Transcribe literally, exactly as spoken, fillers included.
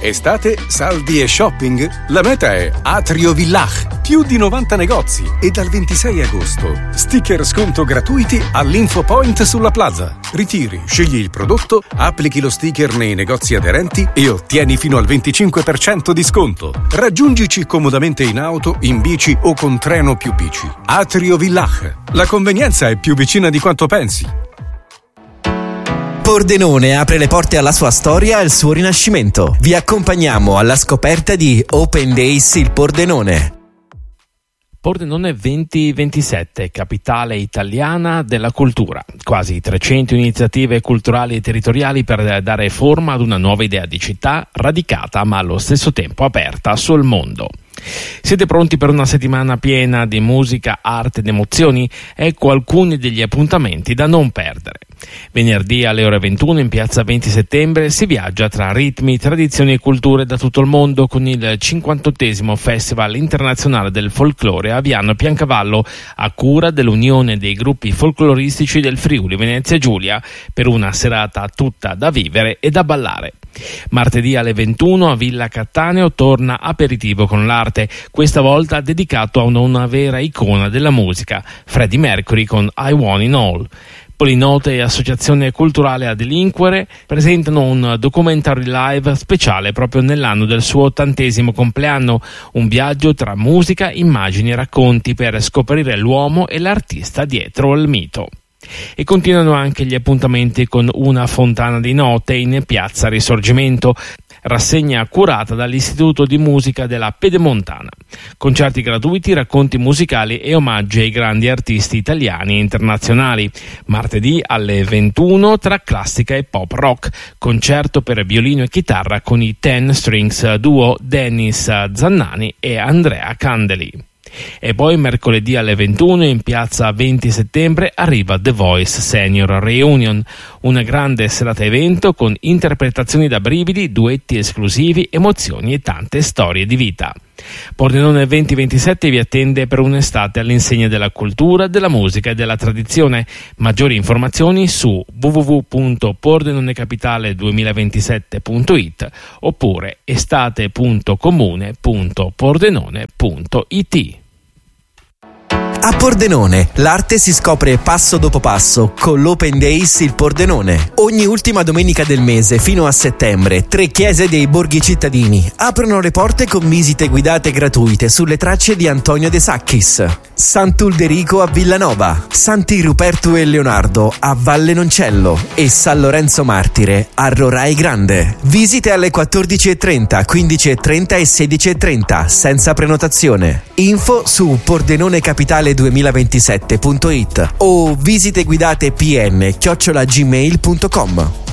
Estate, saldi e shopping? La meta è Atrio Village. Più di novanta negozi e dal ventisei agosto sticker sconto gratuiti all'Info Point sulla Plaza. Ritiri, scegli il prodotto, applichi lo sticker nei negozi aderenti e ottieni fino al venticinque per cento di sconto. Raggiungici comodamente in auto, in bici o con treno più bici. Atrio Village. La convenienza è più vicina di quanto pensi. Pordenone apre le porte alla sua storia e al suo rinascimento. Vi accompagniamo alla scoperta di Open Days il Pordenone. Pordenone venti ventisette, capitale italiana della cultura. Quasi trecento iniziative culturali e territoriali per dare forma ad una nuova idea di città radicata ma allo stesso tempo aperta sul mondo. Siete pronti per una settimana piena di musica, arte ed emozioni? Ecco alcuni degli appuntamenti da non perdere. Venerdì alle ore ventuno in piazza venti settembre si viaggia tra ritmi, tradizioni e culture da tutto il mondo con il cinquantottesimo Festival Internazionale del Folklore a Viano Piancavallo, a cura dell'Unione dei Gruppi Folcloristici del Friuli Venezia Giulia, per una serata tutta da vivere e da ballare. Martedì alle ventuno a Villa Cattaneo torna Aperitivo con l'arte, questa volta dedicato a una, una vera icona della musica, Freddie Mercury con I Want It All. Polinote e Associazione Culturale a Delinquere presentano un documentary live speciale proprio nell'anno del suo ottantesimo compleanno, un viaggio tra musica, immagini e racconti per scoprire l'uomo e l'artista dietro al mito. E continuano anche gli appuntamenti con una fontana di note in piazza Risorgimento, rassegna curata dall'Istituto di Musica della Pedemontana. Concerti gratuiti, racconti musicali e omaggi ai grandi artisti italiani e internazionali. Martedì alle ventuno tra classica e pop rock, concerto per violino e chitarra con i Ten Strings Duo Dennis Zannani e Andrea Candeli. E poi mercoledì alle ventuno in piazza venti settembre arriva The Voice Senior Reunion, una grande serata evento con interpretazioni da brividi, duetti esclusivi, emozioni e tante storie di vita. Pordenone venti ventisette vi attende per un'estate all'insegna della cultura, della musica e della tradizione. Maggiori informazioni su w w w punto pordenonecapitale duemilaventisette punto it oppure estate punto comune punto pordenone punto it. A Pordenone, l'arte si scopre passo dopo passo con l'Open Days il Pordenone. Ogni ultima domenica del mese fino a settembre, tre chiese dei borghi cittadini aprono le porte con visite guidate gratuite sulle tracce di Antonio De Sacchis. Sant'Ulderico a Villanova, Santi Ruperto e Leonardo a Valle Noncello e San Lorenzo Martire a Rorai Grande. Visite alle quattordici e trenta, quindici e trenta e sedici e trenta senza prenotazione. Info su pordenonecapitale duemilaventisette punto it o visite guidate pn chiocciola gmail punto com.